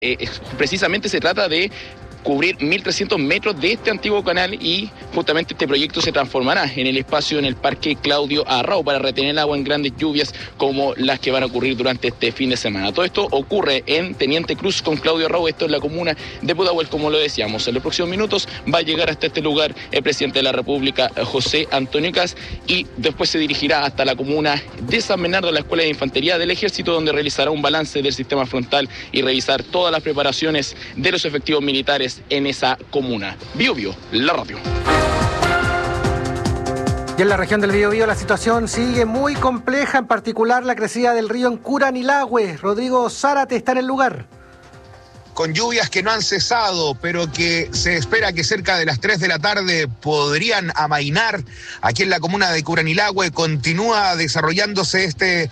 Precisamente se trata de cubrir 1.300 metros de este antiguo canal y justamente este proyecto se transformará en el espacio en el Parque Claudio Arrau para retener agua en grandes lluvias como las que van a ocurrir durante este fin de semana. Todo esto ocurre en Teniente Cruz con Claudio Arrau, esto es la comuna de Pudahuel, como lo decíamos. En los próximos minutos va a llegar hasta este lugar el presidente de la República, José Antonio Kast, y después se dirigirá hasta la comuna de San Bernardo, la Escuela de Infantería del Ejército, donde realizará un balance del sistema frontal y revisar todas las preparaciones de los efectivos militares en esa comuna. Biobío, la radio. Y en la región del Biobío la situación sigue muy compleja, en particular la crecida del río en Curanilahue. Rodrigo Zárate está en el lugar. Con lluvias que no han cesado, pero que se espera que cerca de las 3 de la tarde podrían amainar. Aquí en la comuna de Curanilahue continúa desarrollándose este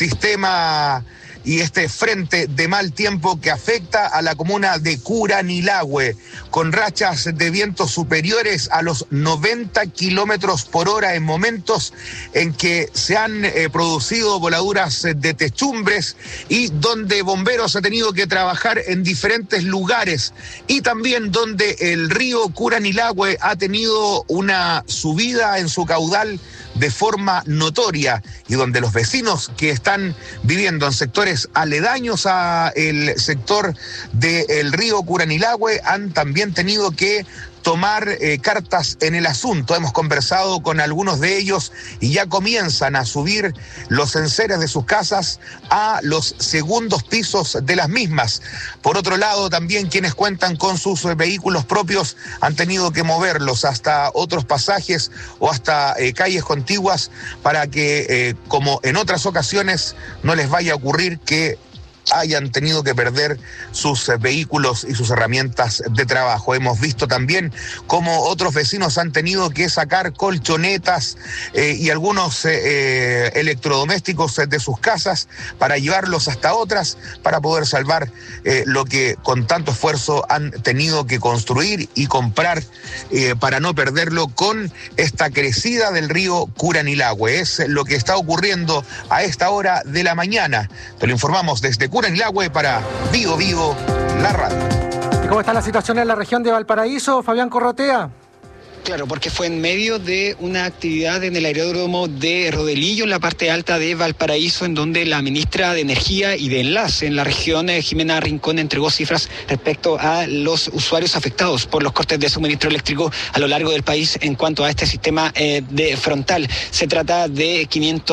sistema y este frente de mal tiempo que afecta a la comuna de Curanilahue, con rachas de vientos superiores a los 90 kilómetros por hora en momentos en que se han producido voladuras de techumbres y donde bomberos han tenido que trabajar en diferentes lugares, y también donde el río Curanilahue ha tenido una subida en su caudal de forma notoria, y donde los vecinos que están viviendo en sectores aledaños a el sector del río Curanilahue han también tenido que tomar cartas en el asunto. Hemos conversado con algunos de ellos y ya comienzan a subir los enseres de sus casas a los segundos pisos de las mismas. Por otro lado, también quienes cuentan con sus vehículos propios han tenido que moverlos hasta otros pasajes o hasta calles contiguas para que, como en otras ocasiones, no les vaya a ocurrir que hayan tenido que perder sus vehículos y sus herramientas de trabajo. Hemos visto también cómo otros vecinos han tenido que sacar colchonetas y algunos electrodomésticos de sus casas para llevarlos hasta otras, para poder salvar lo que con tanto esfuerzo han tenido que construir y comprar para no perderlo con esta crecida del río Curanilahue. Es lo que está ocurriendo a esta hora de la mañana. Te lo informamos desde Curanilahue para Biobío, la radio. ¿Y cómo está la situación en la región de Valparaíso, Fabián Corrotea? Claro, porque fue en medio de una actividad en el aeródromo de Rodelillo, en la parte alta de Valparaíso, en donde la ministra de Energía y de Enlace en la región, Jimena Rincón, entregó cifras respecto a los usuarios afectados por los cortes de suministro eléctrico a lo largo del país en cuanto a este sistema de frontal. Se trata de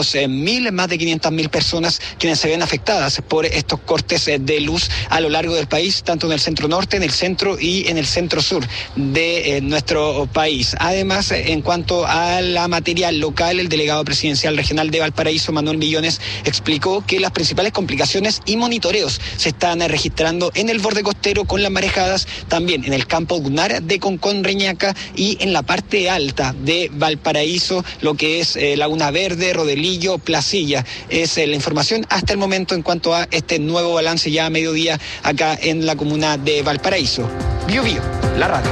más de 500.000 personas quienes se ven afectadas por estos cortes de luz a lo largo del país, tanto en el centro norte, en el centro y en el centro sur de nuestro país. Además, en cuanto a la materia local, el delegado presidencial regional de Valparaíso, Manuel Millones, explicó que las principales complicaciones y monitoreos se están registrando en el borde costero con las marejadas, también en el campo dunar de Concón, Reñaca, y en la parte alta de Valparaíso, lo que es Laguna Verde, Rodelillo, Placilla. Es la información hasta el momento en cuanto a este nuevo balance ya a mediodía acá en la comuna de Valparaíso. Biobío, la radio.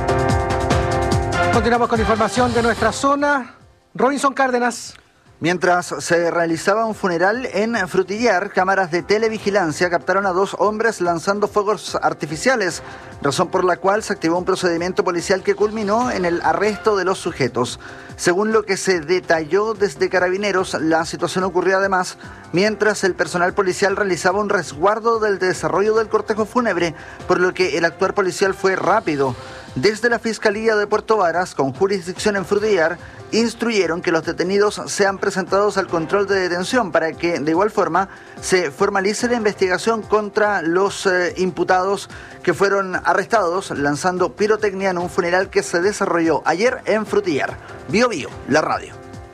Continuamos con información de nuestra zona. Robinson Cárdenas. Mientras se realizaba un funeral en Frutillar, cámaras de televigilancia captaron a 2 hombres lanzando fuegos artificiales, razón por la cual se activó un procedimiento policial que culminó en el arresto de los sujetos. Según lo que se detalló desde Carabineros, la situación ocurrió además mientras el personal policial realizaba un resguardo del desarrollo del cortejo fúnebre, por lo que el actuar policial fue rápido. Desde la Fiscalía de Puerto Varas, con jurisdicción en Frutillar, instruyeron que los detenidos sean presentados al control de detención para que, de igual forma, se formalice la investigación contra los imputados que fueron arrestados lanzando pirotecnia en un funeral que se desarrolló ayer en Frutillar. Biobío, la radio.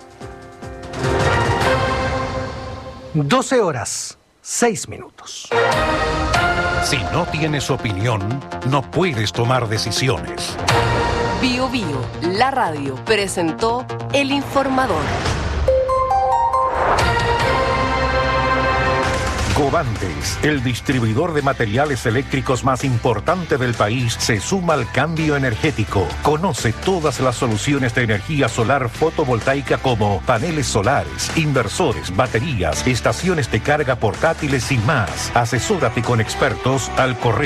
12 horas, 6 minutos. Si no tienes opinión, no puedes tomar decisiones. Biobío, la radio, presentó El Informador. Covantes, el distribuidor de materiales eléctricos más importante del país, se suma al cambio energético. Conoce todas las soluciones de energía solar fotovoltaica como paneles solares, inversores, baterías, estaciones de carga portátiles y más. Asesórate con expertos al correo